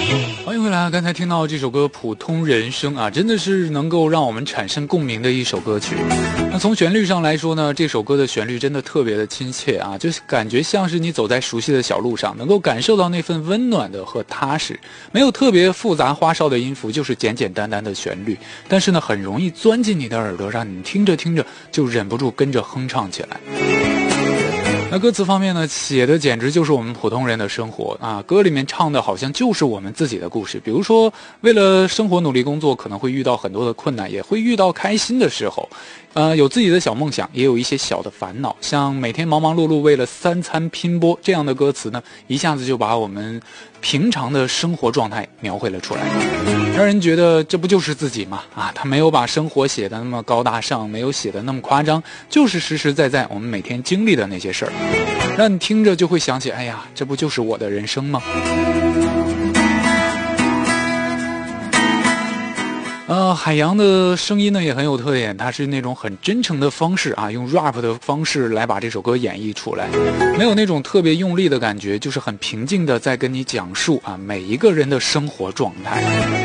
欢迎回来，刚才听到这首歌《普通人生》啊，真的是能够让我们产生共鸣的一首歌曲。那从旋律上来说呢，这首歌的旋律真的特别的亲切啊，就是感觉像是你走在熟悉的小路上，能够感受到那份温暖的和踏实。没有特别复杂花哨的音符，就是简简单单的旋律，但是呢，很容易钻进你的耳朵，让你听着听着就忍不住跟着哼唱起来。那歌词方面呢，写的简直就是我们普通人的生活啊！歌里面唱的好像就是我们自己的故事。比如说，为了生活努力工作，可能会遇到很多的困难，也会遇到开心的时候。有自己的小梦想，也有一些小的烦恼，像每天忙忙碌碌为了3餐拼搏这样的歌词呢，一下子就把我们平常的生活状态描绘了出来，让人觉得这不就是自己吗？啊，他没有把生活写得那么高大上，没有写得那么夸张，就是实实在在我们每天经历的那些事儿，让你听着就会想起，哎呀，这不就是我的人生吗？海洋的声音呢也很有特点，它是那种很真诚的方式啊，用 rap 的方式来把这首歌演绎出来，没有那种特别用力的感觉，就是很平静的在跟你讲述啊每一个人的生活状态。